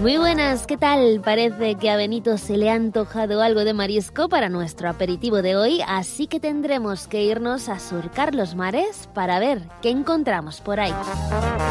Muy buenas, ¿qué tal? Parece que a Benito se le ha antojado algo de marisco para nuestro aperitivo de hoy, así que tendremos que irnos a surcar los mares para ver qué encontramos por ahí.